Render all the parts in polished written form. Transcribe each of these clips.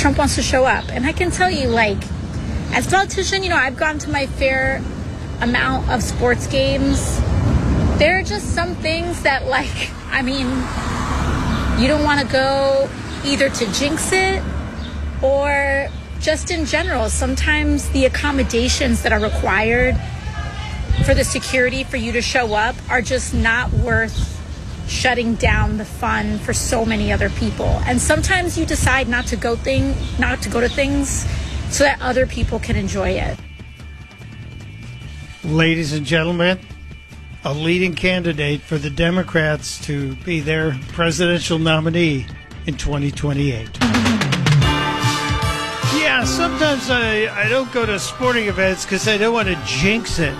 Trump wants to show up. And I can tell you, like, as a politician, I've gone to my fair amount of sports games. There are just some things that, you don't want to go either to jinx it or just in general. Sometimes the accommodations that are required for the security for you to show up are just not worth shutting down the fun for so many other people. And sometimes you decide not to go to things so that other people can enjoy it. Ladies and gentlemen, a leading candidate for the Democrats to be their presidential nominee in 2028. Yeah, sometimes I don't go to sporting events because I don't want to jinx it.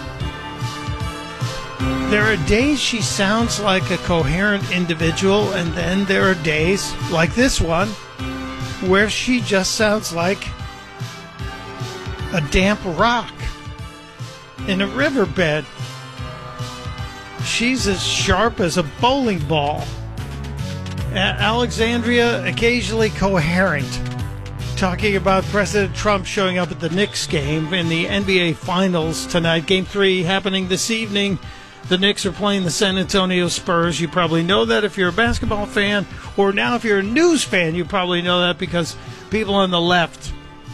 There are days she sounds like a coherent individual, and then there are days, like this one, where she just sounds like a damp rock in a riverbed. She's as sharp as a bowling ball. Alexandria, occasionally coherent, talking about President Trump showing up at the Knicks game in the NBA Finals tonight. Game 3 happening this evening. The Knicks are playing the San Antonio Spurs. You probably know that if you're a basketball fan, or now if you're a news fan, you probably know that because people on the left,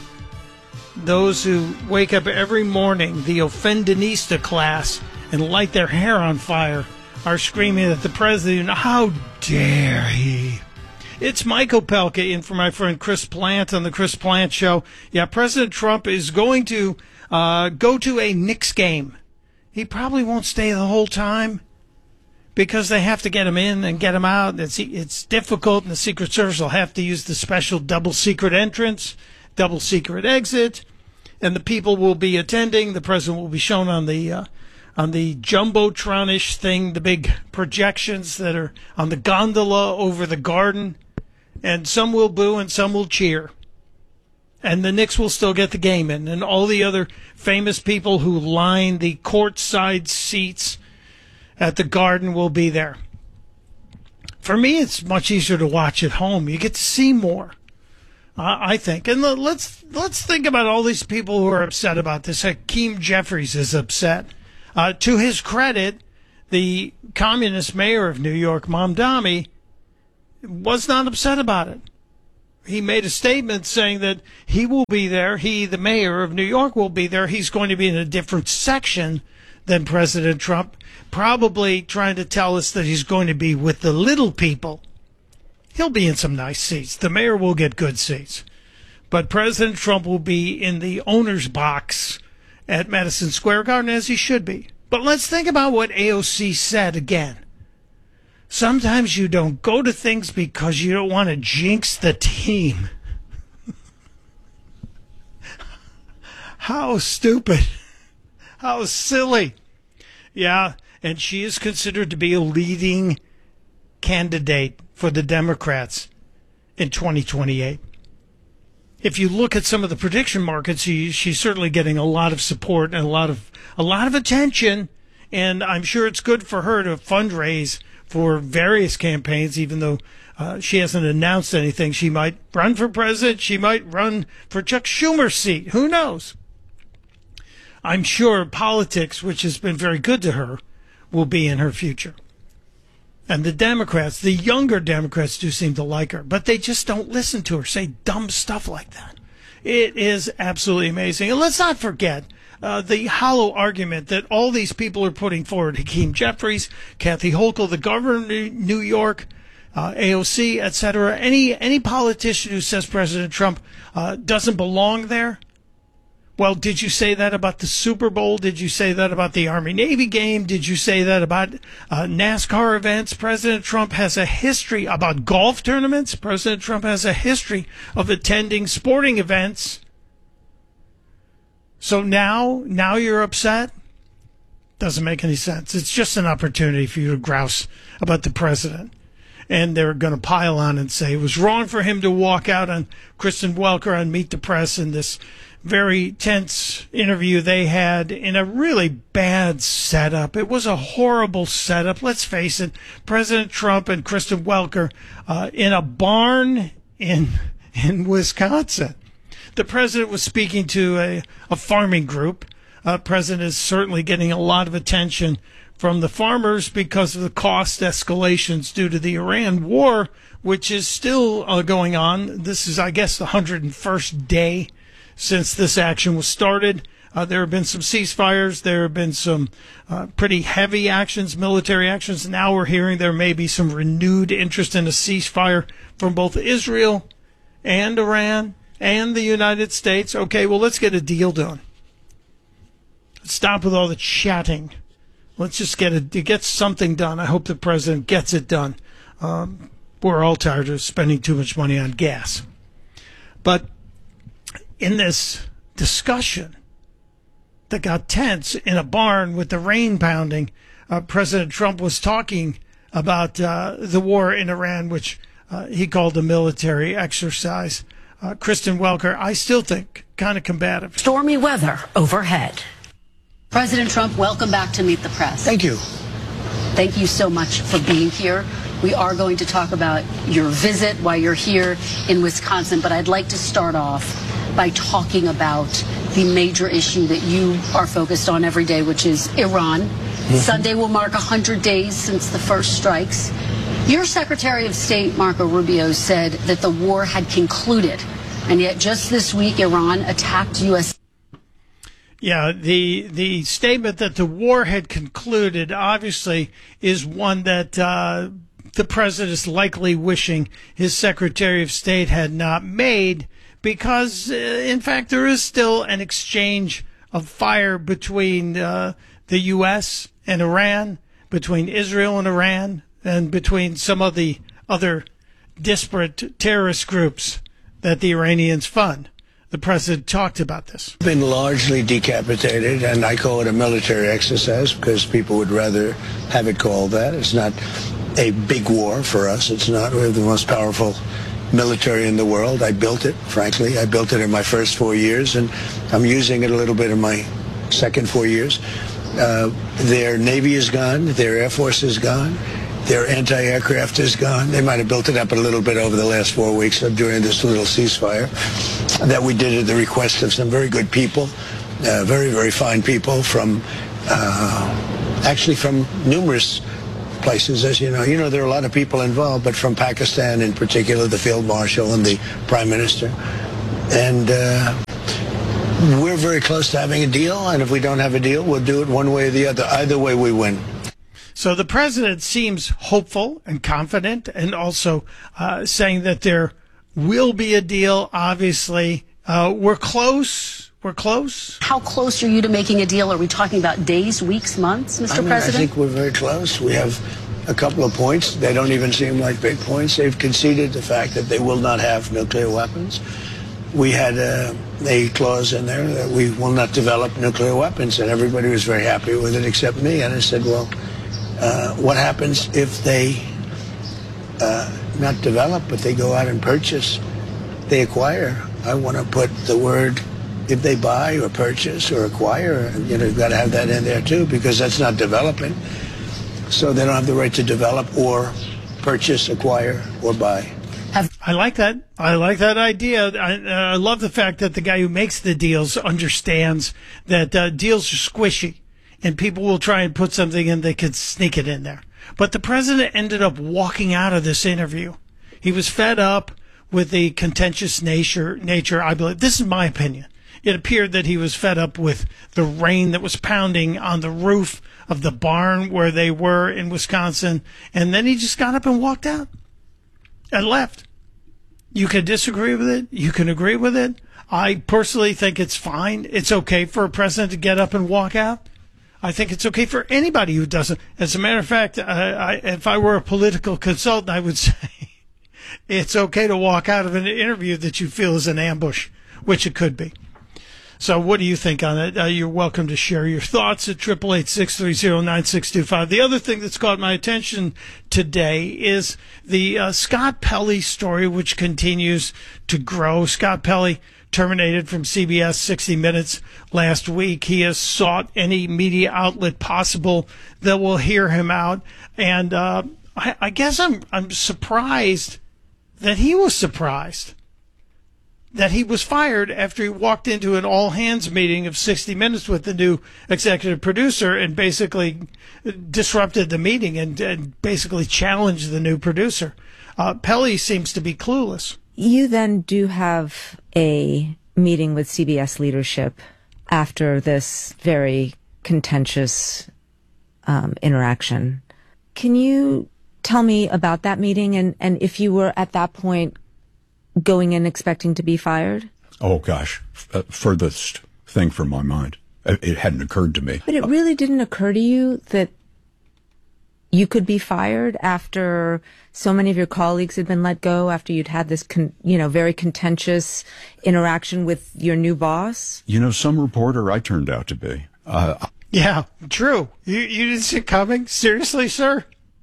those who wake up every morning, the Offendinista class, and light their hair on fire, are screaming at the president, how dare he? It's Mike Opelka in for my friend Chris Plant on the Chris Plant Show. Yeah, President Trump is going to go to a Knicks game. He probably won't stay the whole time because they have to get him in and get him out. It's difficult, and the Secret Service will have to use the special double secret entrance, double secret exit, and the people will be attending. The president will be shown on the Jumbotron-ish thing, the big projections that are on the gondola over the garden, and some will boo and some will cheer. And the Knicks will still get the game in, and all the other famous people who line the courtside seats at the Garden will be there. For me, it's much easier to watch at home. You get to see more, I think. And let's think about all these people who are upset about this. Hakeem Jeffries is upset. To his credit, the communist mayor of New York, Mamdani, was not upset about it. He made a statement saying that he will be there. He, the mayor of New York, will be there. He's going to be in a different section than President Trump, probably trying to tell us that he's going to be with the little people. He'll be in some nice seats. The mayor will get good seats. But President Trump will be in the owner's box at Madison Square Garden, as he should be. But let's think about what AOC said again. Sometimes you don't go to things because you don't want to jinx the team. How stupid. How silly. Yeah, and she is considered to be a leading candidate for the Democrats in 2028. If you look at some of the prediction markets, she's certainly getting a lot of support and a lot of attention, and I'm sure it's good for her to fundraise for various campaigns, even though she hasn't announced anything. She might run for president. She might run for Chuck Schumer's seat. Who knows? I'm sure politics, which has been very good to her, will be in her future. And the Democrats, the younger Democrats, do seem to like her, but they just don't listen to her say dumb stuff like that. It is absolutely amazing. And let's not forget the hollow argument that all these people are putting forward. Hakeem Jeffries, Kathy Hochul, the governor of New York, AOC, etc. Any politician who says President Trump doesn't belong there. Well, did you say that about the Super Bowl? Did you say that about the Army-Navy game? Did you say that about NASCAR events? President Trump has a history about golf tournaments. President Trump has a history of attending sporting events. So now you're upset? Doesn't make any sense. It's just an opportunity for you to grouse about the president. And they're going to pile on and say it was wrong for him to walk out on Kristen Welker on Meet the Press in this very tense interview they had in a really bad setup. It was a horrible setup. Let's face it. President Trump and Kristen Welker in a barn in in Wisconsin. The president was speaking to a farming group. President is certainly getting a lot of attention from the farmers because of the cost escalations due to the Iran war, which is still going on. This is, I guess, the 101st day since this action was started. There have been some ceasefires. There have been some pretty heavy actions, military actions. Now we're hearing there may be some renewed interest in a ceasefire from both Israel and Iran and the United States. Okay, well, let's get a deal done. Let's stop with all the chatting. Let's just get something done. I hope the president gets it done. We're all tired of spending too much money on gas. But in this discussion that got tense in a barn with the rain pounding, President Trump was talking about the war in Iran, which he called a military exercise. Kristen Welker, I still think kind of combative. Stormy weather overhead. President Trump, welcome back to Meet the Press. Thank you. Thank you so much for being here. We are going to talk about your visit while you're here in Wisconsin, but I'd like to start off by talking about the major issue that you are focused on every day, which is Iran. Sunday will mark 100 days since the first strikes. Your Secretary of State, Marco Rubio, said that the war had concluded, and yet just this week, Iran attacked U.S. Yeah, the statement that the war had concluded obviously is one that the president is likely wishing his Secretary of State had not made because, in fact, there is still an exchange of fire between the U.S. and Iran, between Israel and Iran, and between some of the other disparate terrorist groups that the Iranians fund. The president talked about this. Been largely decapitated, and I call it a military exercise because people would rather have it called that. It's not a big war for us. It's not. We have the most powerful military in the world. I built it, frankly. I built it in my first 4 years, and I'm using it a little bit in my second 4 years. Their Navy is gone. Their Air Force is gone. Their anti-aircraft is gone. They might have built it up a little bit over the last 4 weeks during this little ceasefire that we did at the request of some very good people, very, very fine people from, actually from numerous places, as you know. You know, there are a lot of people involved, but from Pakistan in particular, the Field Marshal and the Prime Minister. And we're very close to having a deal, and if we don't have a deal, we'll do it one way or the other. Either way, we win. So the president seems hopeful and confident and also saying that there will be a deal. Obviously, we're close. We're close. How close are you to making a deal? Are we talking about days, weeks, months, Mr. President? I think we're very close. We have a couple of points. They don't even seem like big points. They've conceded the fact that they will not have nuclear weapons. We had a clause in there that we will not develop nuclear weapons, and everybody was very happy with it except me. And I said, well, what happens if they not develop, but they go out and purchase, they acquire? I want to put the word, if they buy or purchase or acquire, you know, you've got to have that in there too, because that's not developing. So they don't have the right to develop or purchase, acquire, or buy. I like that. I like that idea. I love the fact that the guy who makes the deals understands that deals are squishy and people will try and put something in, they could sneak it in there. But the president ended up walking out of this interview. He was fed up with the contentious nature, I believe. This is my opinion. It appeared that he was fed up with the rain that was pounding on the roof of the barn where they were in Wisconsin. And then he just got up and walked out and left. You can disagree with it. You can agree with it. I personally think it's fine. It's okay for a president to get up and walk out. I think it's okay for anybody who doesn't. As a matter of fact, if I were a political consultant, I would say it's okay to walk out of an interview that you feel is an ambush, which it could be. So what do you think on it? You're welcome to share your thoughts at 888-630-9625. The other thing that's caught my attention today is the Scott Pelley story, which continues to grow. Scott Pelley terminated from CBS 60 Minutes last week. He has sought any media outlet possible that will hear him out. And I guess I'm surprised that he was surprised. that he was fired after he walked into an all-hands meeting of 60 Minutes with the new executive producer and basically disrupted the meeting and basically challenged the new producer. Pelley seems to be clueless. You then do have a meeting with CBS leadership after this very contentious interaction. Can you tell me about that meeting and if you were at that point going in expecting to be fired? Oh, gosh. Furthest thing from my mind. It hadn't occurred to me. But it really didn't occur to you that you could be fired after so many of your colleagues had been let go, after you'd had this, very contentious interaction with your new boss? Some reporter I turned out to be. Yeah, true. You didn't see it coming? Seriously, sir?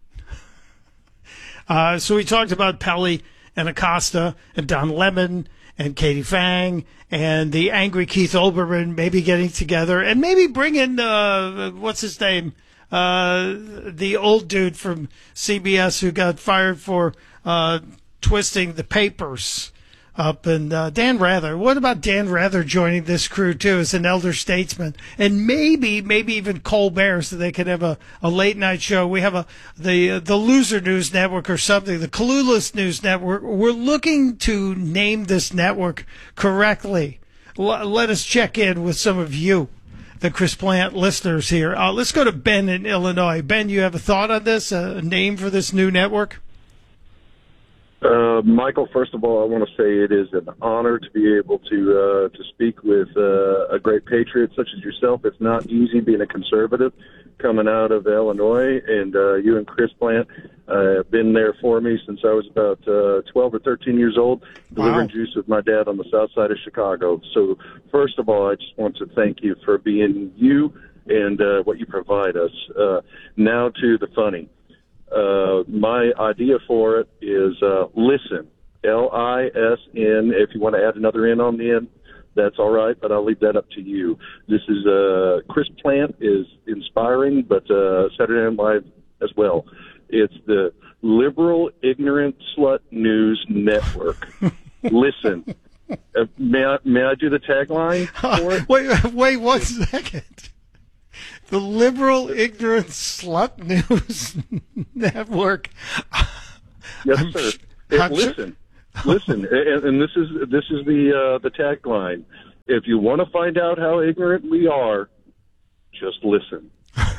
So we talked about Pelley and Acosta and Don Lemon and Katie Fang and the angry Keith Olbermann maybe getting together and maybe bring in, what's his name? The old dude from CBS who got fired for twisting the papers up. And Dan Rather. What about Dan Rather joining this crew, too, as an elder statesman? And maybe even Colbert, so they could have a late-night show. We have the Loser News Network or something, the Clueless News Network. We're looking to name this network correctly. Let us check in with some of you, the Chris Plant listeners here. Let's go to Ben in Illinois. Ben, you have a thought on this, a name for this new network? Michael, first of all, I want to say it is an honor to be able to speak with a great patriot such as yourself. It's not easy being a conservative coming out of Illinois, and you and Chris Plant have been there for me since I was about 12 or 13 years old, delivering juice with my dad on the south side of Chicago. So, first of all, I just want to thank you for being you and what you provide us. Now to the funny. My idea for it is listen, L-I-S-N. If you want to add another N on the end, that's all right, but I'll leave that up to you. This is Chris Plant is inspiring, but Saturday Night Live as well. It's the Liberal Ignorant Slut News Network. Listen, may I do the tagline for it? Wait 1 second. The Liberal Ignorant Slut News Network. Yes, sir. Listen, and this is the tagline. If you want to find out how ignorant we are, just listen.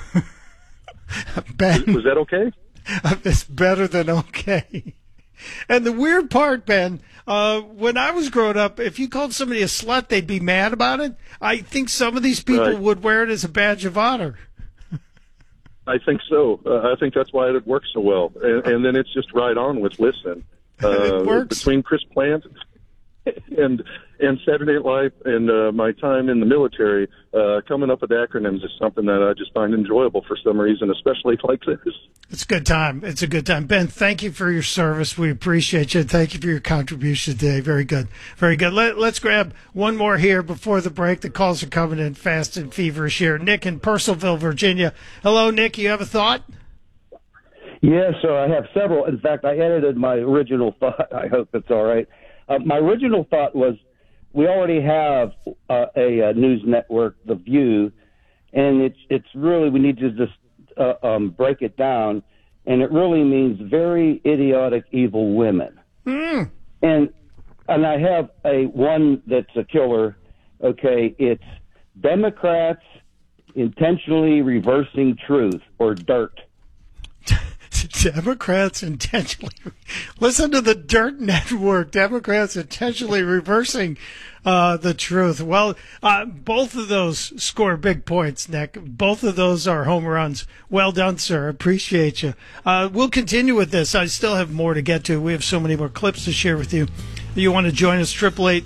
Ben, was that okay? It's better than okay. And the weird part, Ben, when I was growing up, if you called somebody a slut, they'd be mad about it. I think some of these people would wear it as a badge of honor. I think so. I think that's why it works so well. And then it's just right on with listen. It works. Between Chris Plant and Saturday Night Live and my time in the military, coming up with acronyms is something that I just find enjoyable for some reason, especially like this. It's a good time. It's a good time. Ben, thank you for your service. We appreciate you. Thank you for your contribution today. Very good. Very good. Let's grab one more here before the break. The calls are coming in fast and feverish here. Nick in Purcellville, Virginia. Hello, Nick. You have a thought? Yes, sir. I have several. In fact, I edited my original thought. I hope it's all right. My original thought was we already have a news network, The View, and it's really, we need to just break it down, and it really means very idiotic, evil women. Mm. And I have one that's a killer. Okay, it's Democrats intentionally reversing truth, or DIRT. Democrats intentionally listen to the Dirt Network. Democrats intentionally reversing the truth. Well, both of those score big points, Nick. Both of those are home runs. Well done, sir. Appreciate you. We'll continue with this. I still have more to get to. We have so many more clips to share with you. You want to join us?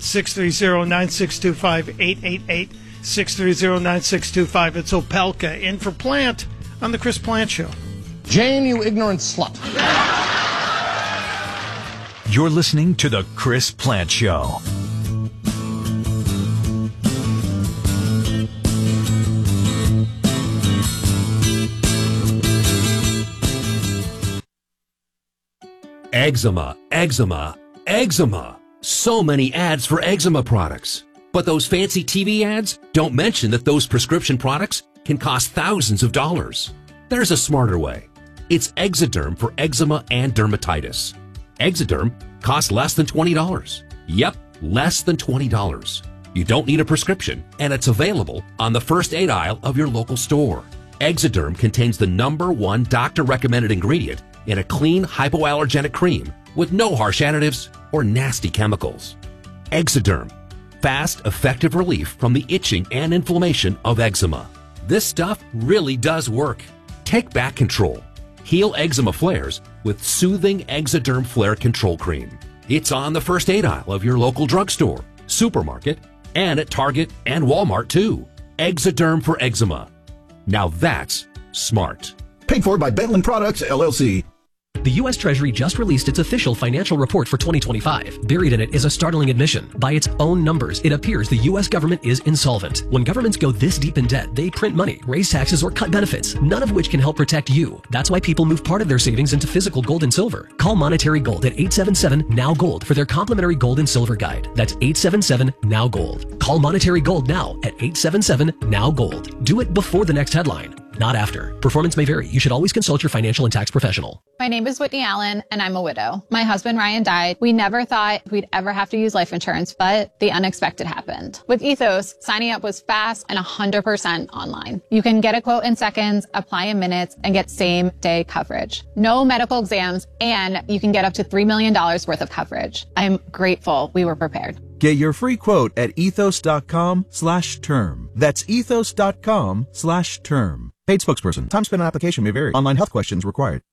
888-630-9625, 888-630-9625. It's Opelka in for Plant on the Chris Plant Show. Jane, you ignorant slut. You're listening to The Chris Plant Show. Eczema, eczema, eczema. So many ads for eczema products. But those fancy TV ads don't mention that those prescription products can cost thousands of dollars. There's a smarter way. It's Exoderm for eczema and dermatitis. Exoderm costs less than $20. Yep, less than $20. You don't need a prescription, and it's available on the first aid aisle of your local store. Exoderm contains the #1 doctor-recommended ingredient in a clean, hypoallergenic cream with no harsh additives or nasty chemicals. Exoderm, fast, effective relief from the itching and inflammation of eczema. This stuff really does work. Take back control. Heal eczema flares with soothing Exoderm Flare Control Cream. It's on the first aid aisle of your local drugstore, supermarket, and at Target and Walmart too. Exoderm for eczema. Now that's smart. Paid for by Bentland Products, LLC. The U.S. Treasury just released its official financial report for 2025. Buried in it is a startling admission. By its own numbers, it appears the U.S. government is insolvent. When governments go this deep in debt, they print money, raise taxes, or cut benefits, none of which can help protect you. That's why people move part of their savings into physical gold and silver. Call Monetary Gold at 877-NOW-GOLD for their complimentary gold and silver guide. That's 877-NOW-GOLD. Call Monetary Gold now at 877-NOW-GOLD. Do it before the next headline, not after. Performance may vary. You should always consult your financial and tax professional. My name is Whitney Allen, and I'm a widow. My husband, Ryan, died. We never thought we'd ever have to use life insurance, but the unexpected happened. With Ethos, signing up was fast and 100% online. You can get a quote in seconds, apply in minutes, and get same-day coverage. No medical exams, and you can get up to $3 million worth of coverage. I'm grateful we were prepared. Get your free quote at ethos.com/term. That's ethos.com/term. Paid spokesperson. Time spent on application may vary. Online health questions required.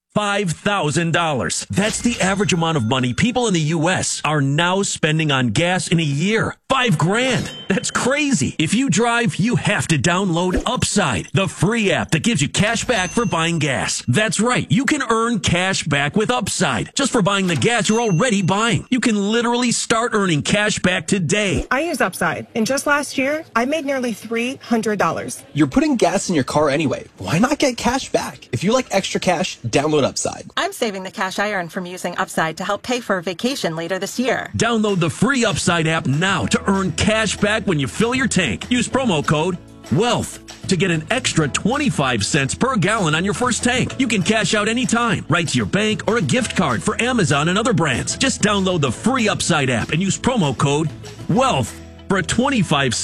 $5,000. That's the average amount of money people in the U.S. are now spending on gas in a year. $5,000. That's crazy. If you drive, you have to download Upside, the free app that gives you cash back for buying gas. That's right. You can earn cash back with Upside just for buying the gas you're already buying. You can literally start earning cash back today. I use Upside, and just last year, I made nearly $300. You're putting gas in your car anyway. Why not get cash back? If you like extra cash, download Upside. I'm saving the cash I earn from using Upside to help pay for a vacation later this year. Download the free Upside app now to earn cash back when you fill your tank. Use promo code WEALTH to get an extra 25 cents per gallon on your first tank. You can cash out anytime, right to your bank or a gift card for Amazon and other brands. Just download the free Upside app and use promo code WEALTH for a 25 cents